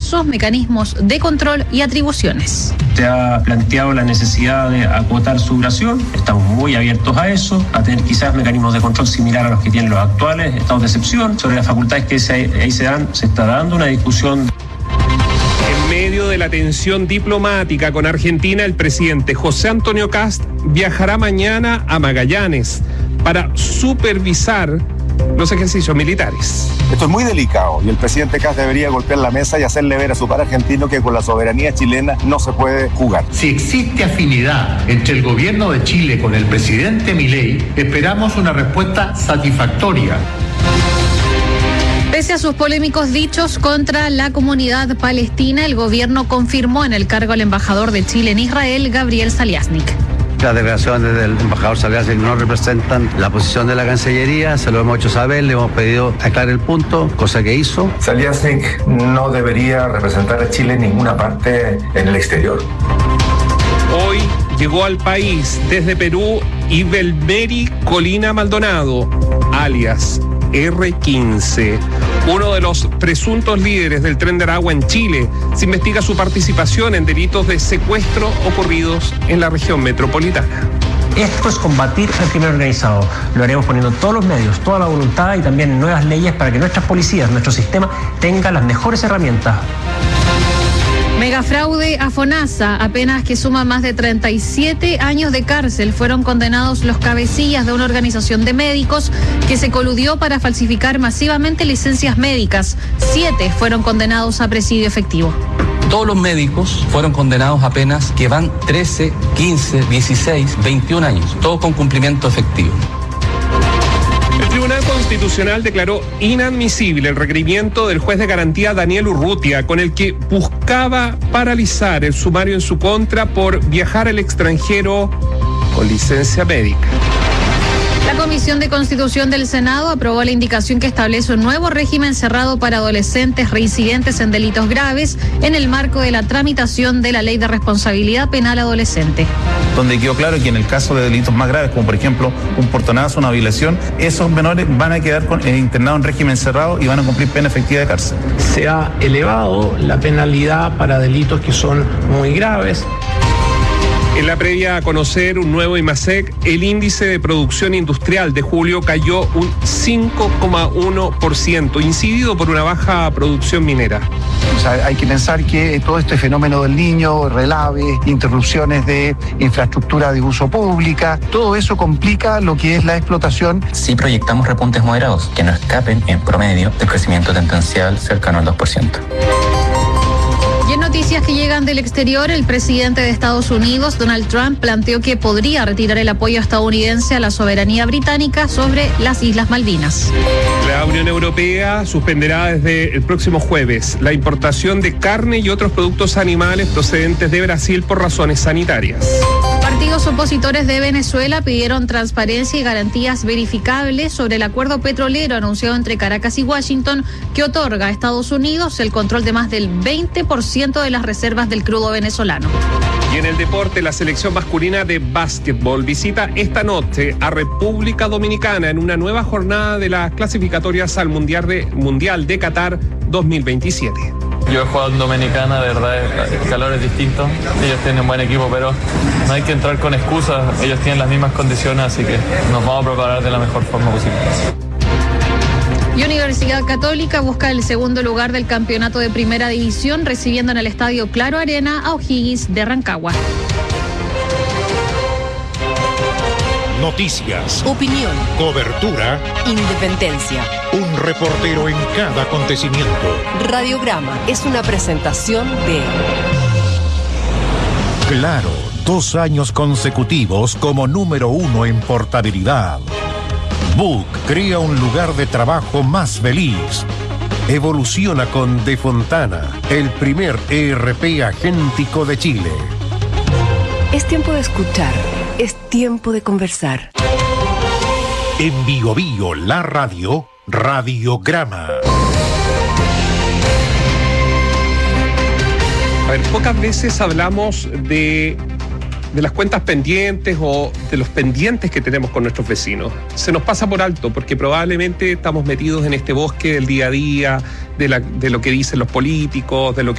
plazos, mecanismos de control y atribuciones. Se ha planteado la necesidad de acotar su duración, estamos muy abiertos a eso, a tener quizás mecanismos de control similar a los que tienen los actuales estados de excepción. Sobre las facultades que ahí se está dando una discusión. En medio de la tensión diplomática con Argentina, el presidente José Antonio Kast viajará mañana a Magallanes para supervisar los ejercicios militares. Esto es muy delicado y el presidente Kast debería golpear la mesa y hacerle ver a su par argentino que con la soberanía chilena no se puede jugar. Si existe afinidad entre el gobierno de Chile con el presidente Milei, esperamos una respuesta satisfactoria. Pese a sus polémicos dichos contra la comunidad palestina, el gobierno confirmó en el cargo al embajador de Chile en Israel, Gabriel Saliasnik. Las declaraciones del embajador Saliasnik no representan la posición de la Cancillería, se lo hemos hecho saber, le hemos pedido aclarar el punto, cosa que hizo. Saliasnik no debería representar a Chile en ninguna parte en el exterior. Hoy llegó al país desde Perú Ibelmeri Colina Maldonado, alias R15, uno de los presuntos líderes del Tren de Aragua en Chile. Se investiga su participación en delitos de secuestro ocurridos en la región metropolitana. Esto es combatir al crimen organizado. Lo haremos poniendo todos los medios, toda la voluntad y también nuevas leyes para que nuestras policías, nuestro sistema, tengan las mejores herramientas. Megafraude a FONASA, apenas que suma más de 37 años de cárcel. Fueron condenados los cabecillas de una organización de médicos que se coludió para falsificar masivamente licencias médicas. 7 fueron condenados a presidio efectivo. Todos los médicos fueron condenados a penas que van 13, 15, 16, 21 años, todos con cumplimiento efectivo. El Tribunal Constitucional declaró inadmisible el requerimiento del juez de garantía Daniel Urrutia, con el que buscaba paralizar el sumario en su contra por viajar al extranjero con licencia médica. La Comisión de Constitución del Senado aprobó la indicación que establece un nuevo régimen cerrado para adolescentes reincidentes en delitos graves en el marco de la tramitación de la Ley de Responsabilidad Penal Adolescente. Donde quedó claro que en el caso de delitos más graves, como por ejemplo un portonazo, una violación, esos menores van a quedar internados en régimen cerrado y van a cumplir pena efectiva de cárcel. Se ha elevado la penalidad para delitos que son muy graves. En la previa a conocer un nuevo IMASEC, el índice de producción industrial de julio cayó un 5,1%, incidido por una baja producción minera. O sea, hay que pensar que todo este fenómeno del Niño, relaves, interrupciones de infraestructura de uso pública, todo eso complica lo que es la explotación. Sí proyectamos repuntes moderados que no escapen en promedio del crecimiento tendencial cercano al 2%. Y en noticias que llegan del exterior, el presidente de Estados Unidos, Donald Trump, planteó que podría retirar el apoyo estadounidense a la soberanía británica sobre las Islas Malvinas. La Unión Europea suspenderá desde el próximo jueves la importación de carne y otros productos animales procedentes de Brasil por razones sanitarias. Partidos opositores de Venezuela pidieron transparencia y garantías verificables sobre el acuerdo petrolero anunciado entre Caracas y Washington, que otorga a Estados Unidos el control de más del 20% de las reservas del crudo venezolano. Y en el deporte, la selección masculina de básquetbol visita esta noche a República Dominicana en una nueva jornada de las clasificatorias al Mundial de Qatar 2027. Yo he jugado en Dominicana, de verdad, el calor es distinto. Ellos tienen un buen equipo, pero no hay que entrar con excusas. Ellos tienen las mismas condiciones, así que nos vamos a preparar de la mejor forma posible. Y Universidad Católica busca el segundo lugar del campeonato de Primera División, recibiendo en el Estadio Claro Arena a O'Higgins de Rancagua. Noticias, opinión, cobertura, independencia. Un reportero en cada acontecimiento. Radiograma es una presentación de Claro, 2 años consecutivos como número 1 en portabilidad. Book crea un lugar de trabajo más feliz. Evoluciona con De Fontana, el primer ERP agéntico de Chile. Es tiempo de escuchar, es tiempo de conversar. En Bio Bio, la radio, Radiograma. A ver, pocas veces hablamos de las cuentas pendientes o de los pendientes que tenemos con nuestros vecinos. Se nos pasa por alto porque probablemente estamos metidos en este bosque del día a día, de lo que dicen los políticos, de lo que